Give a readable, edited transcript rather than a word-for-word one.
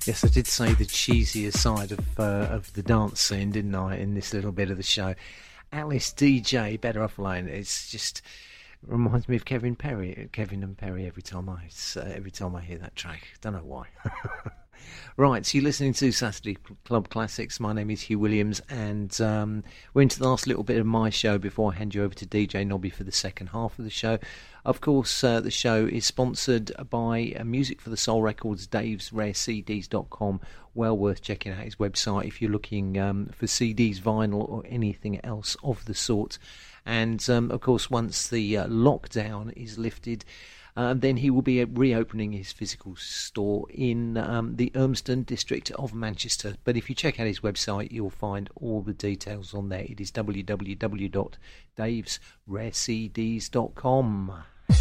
Yes, I did say the cheesier side of the dance scene, didn't I, in this little bit of the show? Alice DJ, Better Off Alone. It's just reminds me of Kevin and Perry every time I hear that track. Don't know why. Right, so you're listening to Saturday Club Classics. My name is Hugh Williams, and we're into the last little bit of my show before I hand you over to DJ Nobby for the second half of the show. Of course, the show is sponsored by Music for the Soul Records, davesrarecds.com. Well worth checking out his website if you're looking for CDs, vinyl, or anything else of the sort. And, of course, once the lockdown is lifted, then he will be reopening his physical store in the Urmston district of Manchester. But if you check out his website, you'll find all the details on there. It is www.davesrarecds.com.